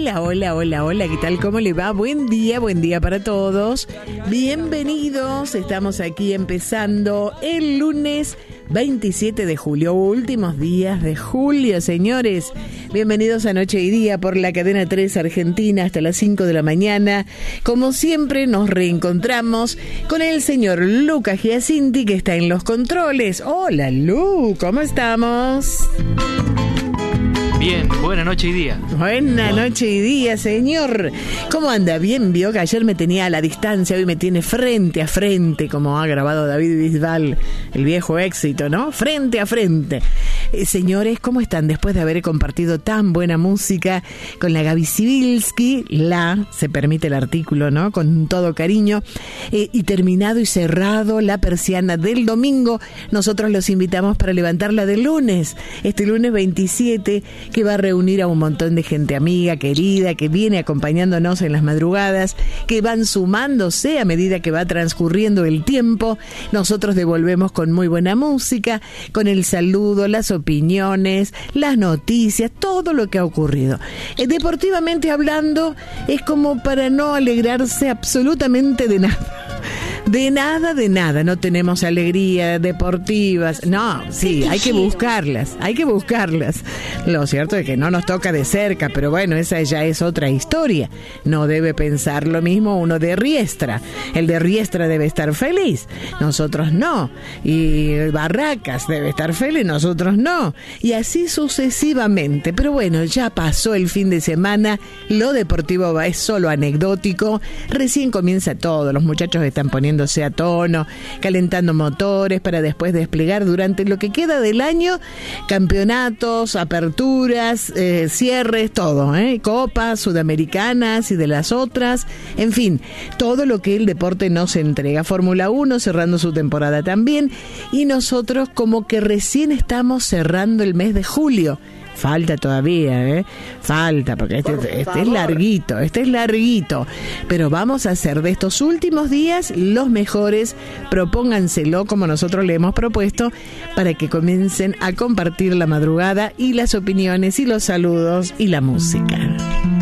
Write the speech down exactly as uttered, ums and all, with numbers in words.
Hola, hola, hola, hola, ¿qué tal? ¿Cómo le va? Buen día, buen día para todos. Bienvenidos, estamos aquí empezando el lunes veintisiete de julio, últimos días de julio, señores. Bienvenidos a Noche y Día por la cadena tres Argentina hasta las cinco de la mañana. Como siempre nos reencontramos con el señor Lucas Giacinti, que está en los controles. Hola, Lu, ¿cómo estamos? Bien, buena noche y día. Buena noche y día, señor. ¿Cómo anda? Bien, vio que ayer me tenía a la distancia, hoy me tiene frente a frente, como ha grabado David Bisbal, el viejo éxito, ¿no? Frente a frente. Eh, señores, ¿cómo están? Después de haber compartido tan buena música con la Gaby Sibilski, la, se permite el artículo, ¿no? Con todo cariño. Eh, y terminado y cerrado la persiana del domingo, nosotros los invitamos para levantarla del lunes. Este lunes veintisiete, que va a reunir a un montón de gente amiga, querida, que viene acompañándonos en las madrugadas, que van sumándose a medida que va transcurriendo el tiempo. Nosotros devolvemos con muy buena música, con el saludo, las opiniones, las noticias, todo lo que ha ocurrido. Eh, deportivamente hablando, es como para no alegrarse absolutamente de nada. De nada, de nada, no tenemos alegría deportivas, no, sí, hay que buscarlas, hay que buscarlas. Lo cierto es que no nos toca de cerca, pero bueno, esa ya es otra historia. No debe pensar lo mismo uno de Riestra. El de Riestra debe estar feliz, nosotros no. Y Barracas debe estar feliz, nosotros no. Y así sucesivamente. Pero bueno, ya pasó el fin de semana, lo deportivo es solo anecdótico, recién comienza todo, los muchachos están poniendo a tono, calentando motores para después desplegar durante lo que queda del año campeonatos, aperturas, eh, cierres, todo, ¿eh? Copas sudamericanas y de las otras, en fin, todo lo que el deporte nos entrega. Fórmula uno cerrando su temporada también, y nosotros como que recién estamos cerrando el mes de julio. Falta todavía, ¿eh? Falta, porque este, este es larguito, este es larguito. Pero vamos a hacer de estos últimos días los mejores. Propónganselo como nosotros le hemos propuesto, para que comiencen a compartir la madrugada y las opiniones y los saludos y la música.